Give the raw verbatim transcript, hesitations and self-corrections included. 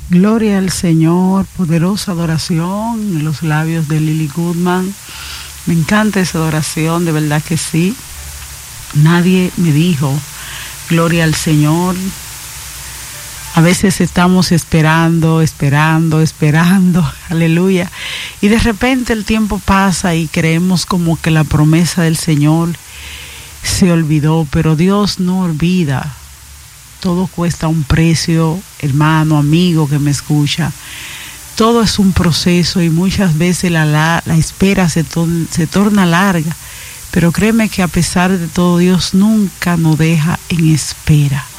Gloria al Señor, poderosa adoración en los labios de Lily Goodman. Me encanta esa adoración, de verdad que sí. Nadie me dijo, gloria al Señor. A veces estamos esperando, esperando, esperando, aleluya. Y de repente el tiempo pasa y creemos como que la promesa del Señor se olvidó, pero Dios no olvida. Todo cuesta un precio, hermano, amigo que me escucha. Todo es un proceso y muchas veces la, la, la espera se, to, se torna larga. Pero créeme que a pesar de todo, Dios nunca nos deja en espera.